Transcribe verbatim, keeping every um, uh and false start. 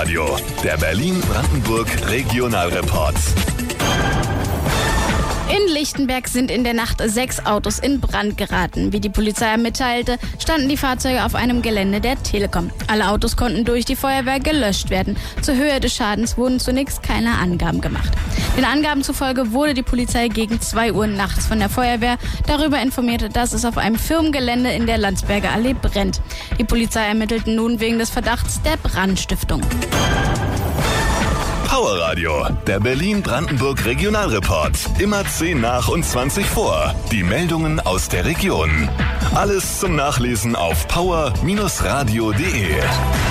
Powerradio, der Berlin-Brandenburg Regionalreport. In Lichtenberg sind in der Nacht sechs Autos in Brand geraten. Wie die Polizei mitteilte, standen die Fahrzeuge auf einem Gelände der Telekom. Alle Autos konnten durch die Feuerwehr gelöscht werden. Zur Höhe des Schadens wurden zunächst keine Angaben gemacht. Den Angaben zufolge wurde die Polizei gegen zwei Uhr nachts von der Feuerwehr darüber informiert, dass es auf einem Firmengelände in der Landsberger Allee brennt. Die Polizei ermittelt nun wegen des Verdachts der Brandstiftung. Powerradio, der Berlin-Brandenburg Regionalreport. Immer zehn nach und zwanzig vor. Die Meldungen aus der Region. Alles zum Nachlesen auf power Bindestrich radio punkt de.